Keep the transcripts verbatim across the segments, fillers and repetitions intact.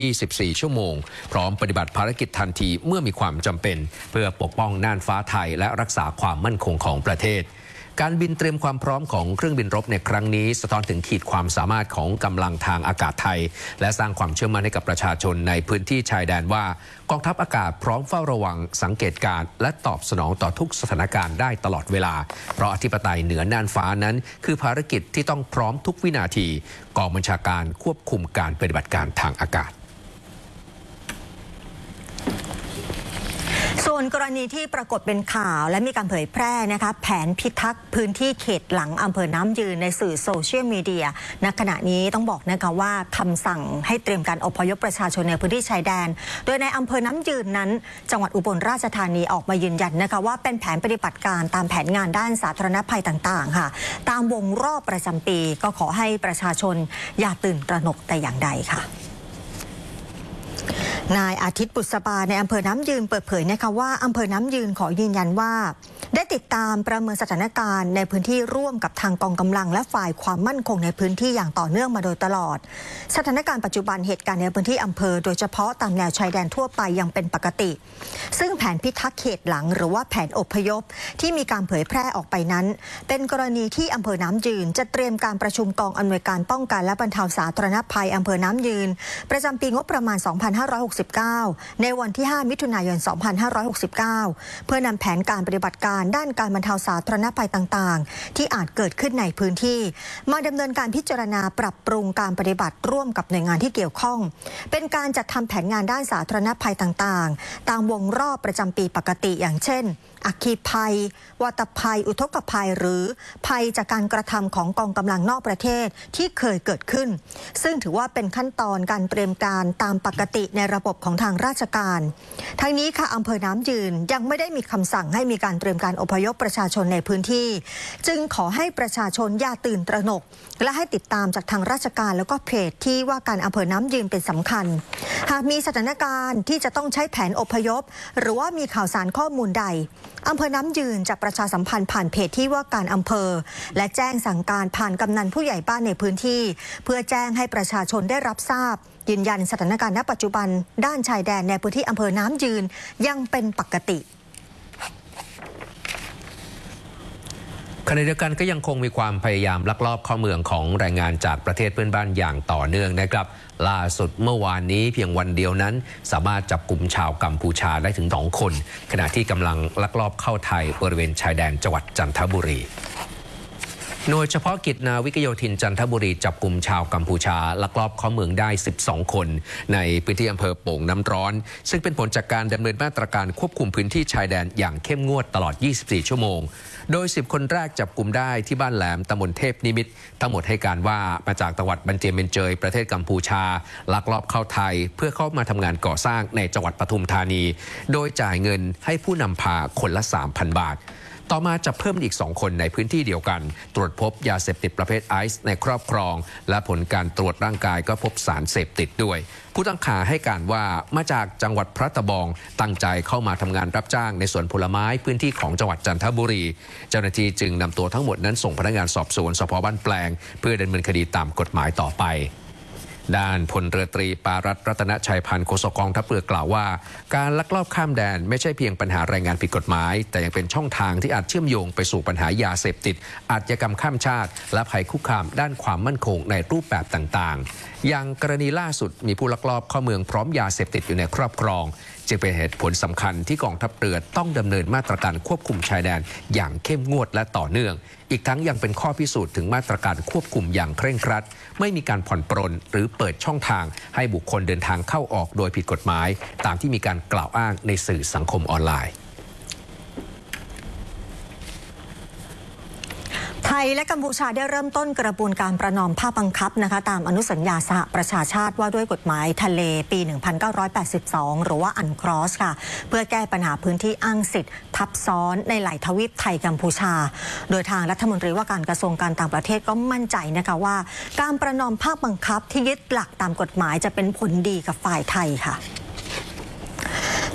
ยี่สิบสี่ ชั่วโมงพร้อมปฏิบัติภารกิจทันทีเมื่อมีความจำเป็นเพื่อปกป้องน่านฟ้าไทยและรักษาความมั่นคงของประเทศการบินเตรียมความพร้อมของเครื่องบินรบในครั้งนี้สะท้อนถึงขีดความสามารถของกำลังทางอากาศไทยและสร้างความเชื่อมั่นให้กับประชาชนในพื้นที่ชายแดนว่ากองทัพอากาศพร้อมเฝ้าระวังสังเกตการณ์และตอบสนองต่อทุกสถานการณ์ได้ตลอดเวลาเพราะอธิปไตยเหนือน่านฟ้านั้นคือภารกิจที่ต้องพร้อมทุกวินาทีกองบัญชาการควบคุมการปฏิบัติการทางอากาศส่วนกรณีที่ปรากฏเป็นข่าวและมีการเผยแพร่นะคะแผนพิทักษ์พื้นที่เขตหลังอำเภอน้ำยืนในสื่อโซเชียลมีเดียณขณะนี้ต้องบอกนะคะว่าคำสั่งให้เตรียมการอพยพประชาชนในพื้นที่ชายแดนโดยในอำเภอน้ำยืนนั้นจังหวัดอุบลราชธานีออกมายืนยันนะคะว่าเป็นแผนปฏิบัติการตามแผนงานด้านสาธารณภัยต่างๆค่ะตามวงรอบประจำปีก็ขอให้ประชาชนอย่าตื่นตระหนกแต่อย่างใดค่ะนายอาทิตย์บุษบาในอำเภอน้ำยืนเปิดเผยนะคะว่าอำเภอน้ำยืนขอยืนยันว่าได้ติดตามประเมินสถานการณ์ในพื้นที่ร่วมกับทางกองกำลังและฝ่ายความมั่นคงในพื้นที่อย่างต่อเนื่องมาโดยตลอดสถานการณ์ปัจจุบันเหตุการณ์ในพื้นที่อำเภอโดยเฉพาะตามแนวชายแดนทั่วไปยังเป็นปกติซึ่งแผนพิทักษ์เขตหลังหรือว่าแผนอพยพที่มีการเผยแพร่ออกไปนั้นเป็นกรณีที่อำเภอน้ำยืนจะเตรียมการประชุมกองอำนวยการป้องกันและบรรเทาสาธารณภัยอำเภอน้ำยืนประจำปีงบประมาณ สองพันห้าร้อยหกสิบเก้า ในวันที่ ห้า มิถุนายน สองพันห้าร้อยหกสิบเก้า เพื่อนำแผนการปฏิบัติการด้านการบรรเทาสาธารณภัยต่างๆที่อาจเกิดขึ้นในพื้นที่มาดำเนินการพิจารณาปรับปรุงการปฏิบัติร่วมกับหน่วยงานที่เกี่ยวข้องเป็นการจัดทำแผนงานด้านสาธารณภัยต่างๆตามวงรอบประจำปีปกติอย่างเช่นอัคคีภัยวาตภัยอุทกภัยหรือภัยจากการกระทำของกองกำลังนอกประเทศที่เคยเกิดขึ้นซึ่งถือว่าเป็นขั้นตอนการเตรียมการตามปกติในระบบของทางราชการทั้งนี้ค่ะอำเภอน้ำยืนยังไม่ได้มีคำสั่งให้มีการเตรียมการอพยพประชาชนในพื้นที่จึงขอให้ประชาชนอย่าตื่นตระหนกและให้ติดตามจากทางราชการแล้วก็เพจที่ว่าการอำเภอน้ำยืนเป็นสำคัญหากมีสถานการณ์ที่จะต้องใช้แผนอพยพหรือว่ามีข่าวสารข้อมูลใดอำเภอน้ำยืนจะประชาสัมพันธ์ผ่านเพจที่ว่าการอำเภอและแจ้งสั่งการผ่านกำนันผู้ใหญ่บ้านในพื้นที่เพื่อแจ้งให้ประชาชนได้รับทราบยืนยันสถานการณ์ณปัจจุบันด้านชายแดนในพื้นที่อำเภอน้ำยืนยังเป็นปกติขณะเดียวกันก็ยังคงมีความพยายามลักลอบเข้าเมืองของแรงงานจากประเทศเพื่อนบ้านอย่างต่อเนื่องนะครับล่าสุดเมื่อวานนี้เพียงวันเดียวนั้นสามารถจับกลุ่มชาวกัมพูชาได้ถึงสองคนขณะที่กำลังลักลอบเข้าไทยบริเวณชายแดนจังหวัดจันทบุรีหน่วยเฉพาะกิจนาวิกโยธินจันทบุรีจับกลุ่มชาวกัมพูชาลักลอบเข้าเมืองได้สิบสองคนในพื้นที่อำเภอโป่งน้ำร้อนซึ่งเป็นผลจากการดำเนินมาตรการควบคุมพื้นที่ชายแดนอย่างเข้มงวดตลอดยี่สิบสี่ชั่วโมงโดยสิบคนแรกจับกลุ่มได้ที่บ้านแหลมตำบลเทพนิมิตรทั้งหมดให้การว่ามาจากจังหวัดบันเจยเมนเจยประเทศกัมพูชาลักลอบเข้าไทยเพื่อเข้ามาทำงานก่อสร้างในจังหวัดปทุมธานีโดยจ่ายเงินให้ผู้นำพาคนละ สามพัน บาทต่อมาจับเพิ่มอีกสองคนในพื้นที่เดียวกันตรวจพบยาเสพติดประเภทไอซ์ในครอบครองและผลการตรวจร่างกายก็พบสารเสพติดด้วยผู้ต้องหาให้การว่ามาจากจังหวัดพระตะบองตั้งใจเข้ามาทำงานรับจ้างในสวนผลไม้พื้นที่ของจังหวัดจันทบุรีเจ้าหน้าที่จึงนำตัวทั้งหมดนั้นส่งพนักงานสอบสวนสภ.บ้านแปลงเพื่อดำเนินคดีตามกฎหมายต่อไปด้านพลเรือตรีปารัตน์รัตนชัยพันธ์โฆษกกองทัพเรือกล่าวว่าการลักลอบข้ามแดนไม่ใช่เพียงปัญหาแรงงานผิดกฎหมายแต่ยังเป็นช่องทางที่อาจเชื่อมโยงไปสู่ปัญหายาเสพติดอาชญากรรมข้ามชาติและภัยคุกคามด้านความมั่นคงในรูปแบบต่างๆอย่างกรณีล่าสุดมีผู้ลักลอบเข้าเมืองพร้อมยาเสพติดอยู่ในครอบครองจึงเป็นเหตุผลสำคัญที่กองทัพเรือต้องดำเนินมาตรการควบคุมชายแดนอย่างเข้มงวดและต่อเนื่องอีกทั้งยังเป็นข้อพิสูจน์ถึงมาตรการควบคุมอย่างเคร่งครัดไม่มีการผ่อนปรนหรือเปิดช่องทางให้บุคคลเดินทางเข้าออกโดยผิดกฎหมายตามที่มีการกล่าวอ้างในสื่อสังคมออนไลน์ไทยและกัมพูชาได้เริ่มต้นกระบวนการประนอมภาคบังคับนะคะตามอนุสัญญาสหประชาชาติว่าด้วยกฎหมายทะเลปี หนึ่งพันเก้าร้อยแปดสิบสอง หรือว่าอันครอสค่ะเพื่อแก้ปัญหาพื้นที่อ้างสิทธิ์ทับซ้อนในหลายทวีปไทยกัมพูชาโดยทางรัฐมนตรีว่าการกระทรวงการต่างประเทศก็มั่นใจนะคะว่าการประนอมภาคบังคับที่ยึดหลักตามกฎหมายจะเป็นผลดีกับฝ่ายไทยค่ะ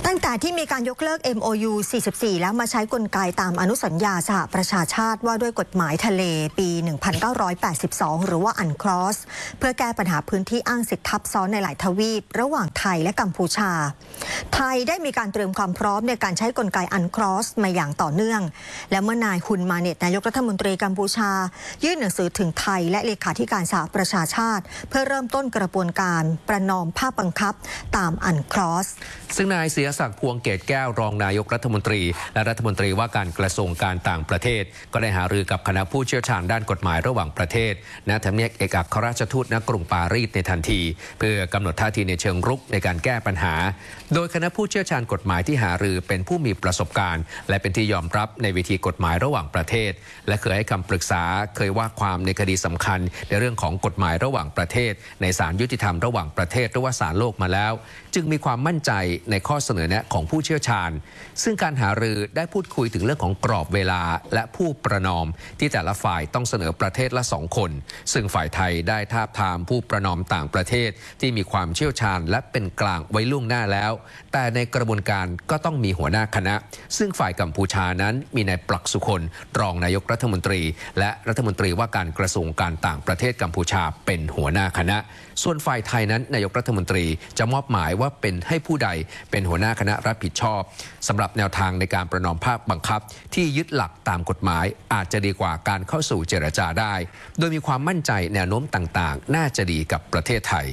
ตั้งแต่ที่มีการยกเลิก เอ็ม โอ ยู สี่สิบสี่ แล้วมาใช้กลไกตามอนุสัญญาสหประชาชาติว่าด้วยกฎหมายทะเลปี หนึ่งพันเก้าร้อยแปดสิบสอง หรือว่า อันคลอส เพื่อแก้ปัญหาพื้นที่อ้างสิทธิทับซ้อนในหลายทวีประหว่างไทยและกัมพูชาไทยได้มีการเตรียมความพร้อมในการใช้กลไกอันคลอสมาอย่างต่อเนื่องและเมื่อนายฮุนมาเน็ตนายกรัฐมนตรีกัมพูชายื่นหนังสือถึงไทยและเลขาธิการสหประชาชาติเพื่อเริ่มต้นกระบวนการประนอมภาคบังคับตามอันคลอสซึ่งนายเสียศักดิ์พวงเกตแก้วรองนายกรัฐมนตรีและรัฐมนตรีว่าการกระทรวงการต่างประเทศก็ได้หารือกับคณะผู้เชี่ยวชาญด้านกฎหมายระหว่างประเทศณทำเนียบเอกอัครราชทูตณกรุงปารีสในทันทีเพื่อกำหนดท่าทีในเชิงรุกในการแก้ปัญหาโดยคณะผู้เชี่ยวชาญกฎหมายที่หารือเป็นผู้มีประสบการณ์และเป็นที่ยอมรับในวิธีกฎหมายระหว่างประเทศและเคยให้คำปรึกษาเคยว่าความในคดีสำคัญในเรื่องของกฎหมายระหว่างประเทศในศาลยุติธรรมระหว่างประเทศหรือว่าศาลโลกมาแล้วจึงมีความมั่นใจในข้อเสนอแนะของผู้เชี่ยวชาญซึ่งการหารือได้พูดคุยถึงเรื่องของกรอบเวลาและผู้ประนอมที่แต่ละฝ่ายต้องเสนอประเทศละสองคนซึ่งฝ่ายไทยได้ทาบทามผู้ประนอมต่างประเทศที่มีความเชี่ยวชาญและเป็นกลางไว้ล่วงหน้าแล้วแต่ในกระบวนการก็ต้องมีหัวหน้าคณะซึ่งฝ่ายกัมพูชานั้นมีนายปลักสุคนรองนายกรัฐมนตรีและรัฐมนตรีว่าการกระทรวงการต่างประเทศกัมพูชาเป็นหัวหน้าคณะส่วนฝ่ายไทยนั้นนายกรัฐมนตรีจะมอบหมายว่าเป็นให้ผู้ใดเป็นหัวหน้าคณะรับผิดชอบสำหรับแนวทางในการประนอมภาคบังคับที่ยึดหลักตามกฎหมายอาจจะดีกว่าการเข้าสู่เจรจาได้โดยมีความมั่นใจแนวโน้มต่างๆน่าจะดีกับประเทศไทย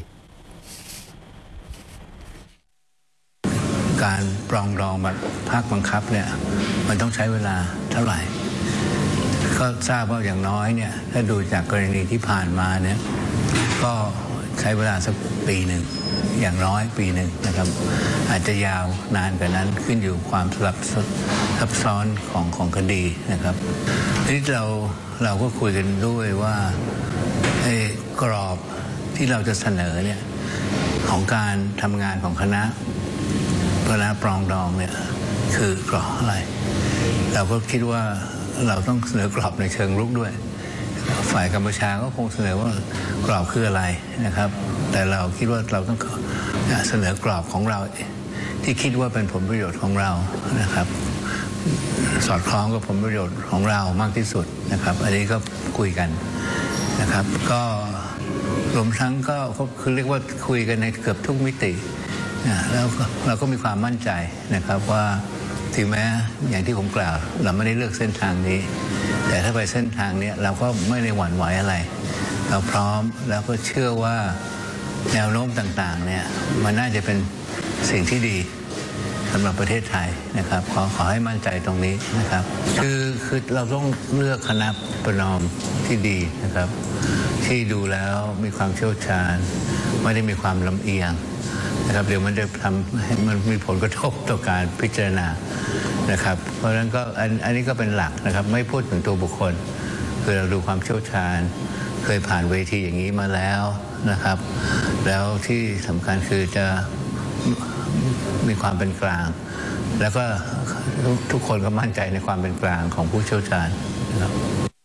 การปรองดองแบบภาคบังคับเนี่ยมันต้องใช้เวลาเท่าไหร่ก็ทราบว่าอย่างน้อยเนี่ยถ้าดูจากกรณีที่ผ่านมาเนี่ยก็ใช้เวลาสักปีหนึ่งอย่างน้อยปีหนึ่งนะครับอาจจะยาวนานกว่านั้นขึ้นอยู่ความสลับซับซ้อนของของคดีนะครับทีนี้เราเราก็คุยกันด้วยว่าไอ้กรอบที่เราจะเสนอเนี่ยของการทำงานของคณะคณะปรองดองเนี่ยคือกรอบอะไรเราก็คิดว่าเราต้องเสนอกรอบในเชิงรุกด้วยฝ่ายกัมพูชาก็คงเสนอว่ากรอบคืออะไรนะครับแต่เราคิดว่าเราต้องเสนอกรอบของเราที่คิดว่าเป็นผลประโยชน์ของเรานะครับสอดคล้องกับผลประโยชน์ของเรามากที่สุดนะครับอันนี้ก็คุยกันนะครับก็รวมทั้งก็คือเรียกว่าคุยกันในเกือบทุกมิติแล้วเราก็มีความมั่นใจนะครับว่าถึงแม้อย่างที่ผมกล่าวเราไม่ได้เลือกเส้นทางนี้แต่ถ้าไปเส้นทางนี้เราก็ไม่ได้หวั่นไหวอะไรเราพร้อมแล้วก็เชื่อว่าแนวโน้มต่างๆเนี่ยมันน่าจะเป็นสิ่งที่ดีสำหรับประเทศไทยนะครับขอขอให้มั่นใจตรงนี้นะครับคือคือเราต้องเลือกคณะประนอมที่ดีนะครับที่ดูแล้วมีความเชี่ยวชาญไม่ได้มีความลำเอียงนะครับเดี๋ยวมันจะทำให้มันมีผลกระทบต่อการพิจารณานะครับเพราะฉะนั้นก็อันอันนี้ก็เป็นหลักนะครับไม่พูดถึงตัวบุคคลคือเราดูความเชี่ยวชาญเคยผ่านเวทีอย่างนี้มาแล้วนะครับแล้วที่สำคัญคือจะมีความเป็นกลางแล้วก็ทุกคนก็มั่นใจในความเป็นกลางของผู้เชี่ยวชาญนะครับ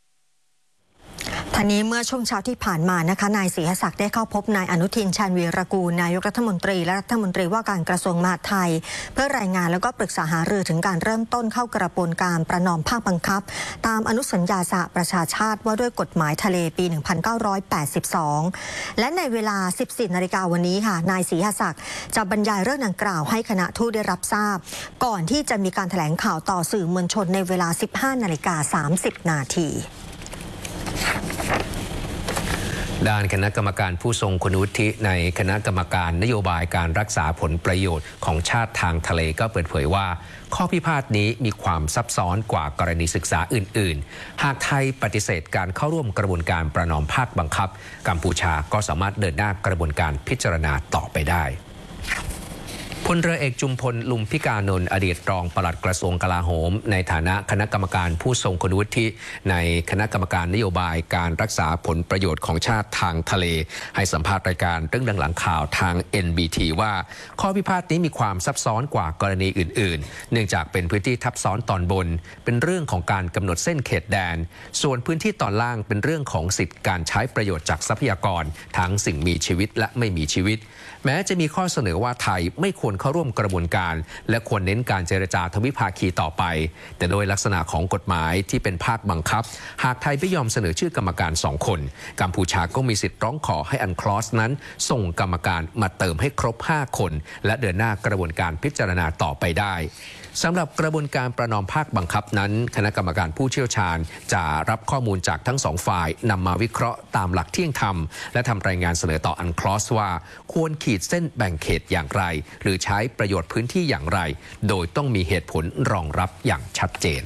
ทีนี้เมื่อช่วงเช้าที่ผ่านมานะคะนายศรีหศักดิ์ได้เข้าพบนายอนุทินชาญวีรกูลนายกรัฐมนตรีและรัฐมนตรีว่าการกระทรวงมหาดไทยเพื่อรายงานแล้วก็ปรึกษาหารือถึงการเริ่มต้นเข้ากระบวนการประนอมภาคบังคับตามอนุสัญญาสหประชาชาติว่าด้วยกฎหมายทะเลปี หนึ่งพันเก้าร้อยแปดสิบสอง และในเวลา สิบสี่นาฬิกาวันนี้ค่ะนายศรีหศักดิ์จะบรรยายเรื่องดังกล่าวให้คณะทูตได้รับทราบก่อนที่จะมีการแถลงข่าวต่อสื่อมวลชนในเวลา สิบห้านาฬิกาสามสิบนาทีด้านคณะกรรมการผู้ทรงคุณวุฒิในคณะกรรมการนโยบายการรักษาผลประโยชน์ของชาติทางทะเลก็เปิดเผยว่าข้อพิพาทนี้มีความซับซ้อนกว่ากรณีศึกษาอื่นๆหากไทยปฏิเสธการเข้าร่วมกระบวนการประนอมภาคบังคับกัมพูชาก็สามารถเดินหน้ากระบวนการพิจารณาต่อไปได้พลเรือเอกจุมพลลุมพิกานนท์อดีตรองปลัดกระทรวงกลาโหมในฐานะคณะกรรมการผู้ทรงคุณวุฒิในคณะกรรมการนโยบายการรักษาผลประโยชน์ของชาติทางทะเลให้สัมภาษณ์รายการเรื่องดังหลังข่าวทาง เอ็น บี ที ว่าข้อพิพาทนี้มีความซับซ้อนกว่ากรณีอื่นๆเนื่องจากเป็นพื้นที่ทับซ้อนตอนบนเป็นเรื่องของการกำหนดเส้นเขตแดนส่วนพื้นที่ตอนล่างเป็นเรื่องของสิทธิการใช้ประโยชน์จากทรัพยากรทั้งสิ่งมีชีวิตและไม่มีชีวิตแม้จะมีข้อเสนอว่าไทยไม่ควรเข้าร่วมกระบวนการและควรเน้นการเจรจาทวิภาคีต่อไปแต่โดยลักษณะของกฎหมายที่เป็นภาคบังคับหากไทยไม่ยอมเสนอชื่อกรรมการสองคนกัมพูชาก็มีสิทธิ์ร้องขอให้อันคลอสนั้นส่งกรรมการมาเติมให้ครบห้าคนและเดินหน้ากระบวนการพิจารณาต่อไปได้สำหรับกระบวนการประนอมภาคบังคับนั้นคณะกรรมการผู้เชี่ยวชาญจะรับข้อมูลจากทั้งสองฝ่ายนำมาวิเคราะห์ตามหลักเที่ยงธรรมและทำรายงานเสนอต่ออันคลอสว่าควรขีดเส้นแบ่งเขตอย่างไรหรือใช้ประโยชน์พื้นที่อย่างไรโดยต้องมีเหตุผลรองรับอย่างชัดเจน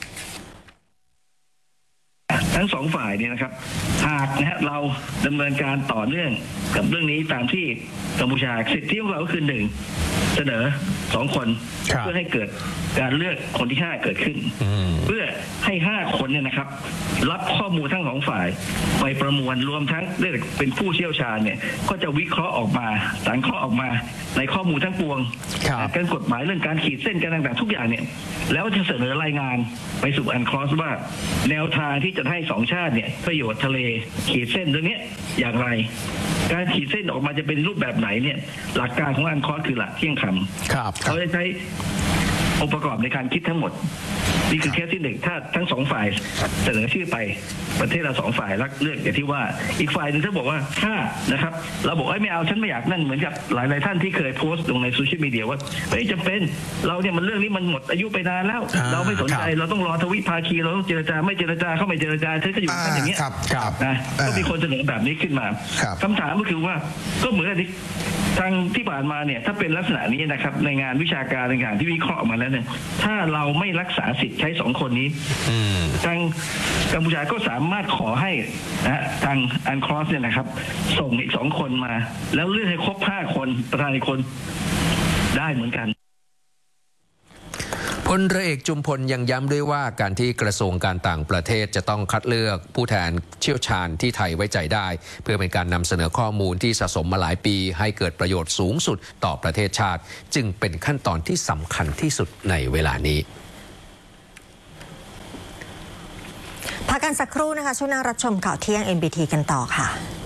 ทั้งสองฝ่ายเนี่ยนะครับหากนะฮะเราดำเนินการต่อเนื่องกับเรื่องนี้ตามที่กัมพูชาสิทธิของเราก็คือหนึ่งเสนอสองคนเพื่อให้เกิดการเลือกคนที่ห้าเกิดขึ้นเพื่อให้ห้าคนเนี่ยนะครับรับข้อมูลทั้งสองฝ่ายไปประมวลรวมทั้งเรียกเป็นผู้เชี่ยวชาญเนี่ยก็จะวิเคราะห์ออกมาสังเคราะห์ออกมาในข้อมูลทั้งปวงการกฎหมายเรื่องการขีดเส้นการต่างๆทุกอย่างเนี่ยแล้วจะเสนอรายงานไปสู่อันคลอสว่าแนวทางที่จะให้สองชาติเนี่ยประโยชน์ทะเลขีดเส้นตรงนี้อย่างไรการขีดเส้นออกมาจะเป็นรูปแบบไหนเนี่ยหลักการของอันคลอสคือหลักเที่ยงธรรมเขาจะใช้องค์ประกอบในการคิดทั้งหมดนี่คือแค่ที่หนึ่งถ้าทั้งสองฝ่ายเสนอชื่อไปประเทศเราสองฝ่ายรักเลือกอย่างที่ว่าอีกฝ่ายนึงถ้าบอกว่าถ้านะครับเราบอกว่าไม่เอาฉันไม่อยากนั่นเหมือนกับหลายหลายท่านที่เคยโพสต์ลงในโซเชียลมีเดียว่าไม่จำเป็นเราเนี่ยมันเรื่องนี้มันหมดอายุไปนานแล้วเราไม่สนใจเราต้องรอทวิภาคีเราต้องเจรจาไม่เจรจาเข้าไม่เจรจาเธอก็อยู่กันอย่างนี้นะก็มีคนเสนอแบบนี้ขึ้นมาคำถามก็คือว่าก็เหมือนที่ทางที่ผ่านมาเนี่ยถ้าเป็นลักษณะนี้นะครับในงานวิชาการต่างๆที่วิเคราะห์มาแล้วเนี่ยถ้าเราไม่รักษาสิทธิ์ใช้สองคนนี้ทางกัมพูชาก็สามารถขอให้นะทางอันคลอสเนี่ยนะครับส่งอีกสองคนมาแล้วเลือกให้ครบห้าคนประธานอีกคนได้เหมือนกันพลเรือเอกจุมพลยังย้ำด้วยว่าการที่กระทรวงการต่างประเทศจะต้องคัดเลือกผู้แทนเชี่ยวชาญที่ไทยไว้ใจได้เพื่อเป็นการนำเสนอข้อมูลที่สะสมมาหลายปีให้เกิดประโยชน์สูงสุดต่อประเทศชาติจึงเป็นขั้นตอนที่สำคัญที่สุดในเวลานี้พักกันสักครู่นะคะช่วงหน้ารับชมข่าวเที่ยง เอ็น บี ที กันต่อค่ะ